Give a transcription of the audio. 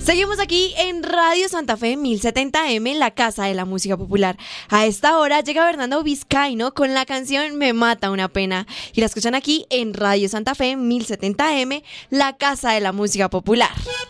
Seguimos aquí en Radio Santa Fe 1070M, la casa de la música popular. A esta hora llega Bernardo Vizcaíno con la canción Me mata una pena. Y la escuchan aquí en Radio Santa Fe 1070M, la casa de la música popular.